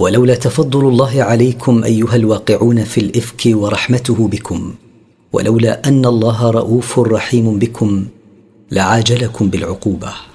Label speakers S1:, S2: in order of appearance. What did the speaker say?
S1: ولولا تفضل الله عليكم أيها الواقعون في الإفك ورحمته بكم، ولولا أن الله رؤوف رحيم بكم لعاجلكم بالعقوبة.